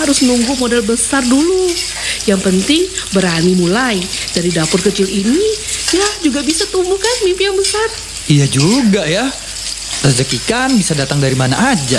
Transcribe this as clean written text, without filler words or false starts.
harus nunggu modal besar dulu. Yang penting berani mulai. Dari dapur kecil ini, ya juga bisa tumbuh kan mimpi yang besar. Iya juga ya. Rezeki kan bisa datang dari mana aja.